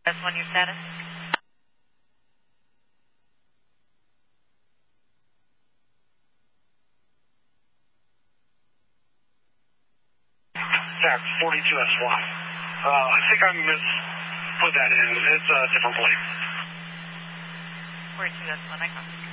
S1, your status? Yeah, 42S1. I think I misput that in. It's a different plate. 42S1, I copy.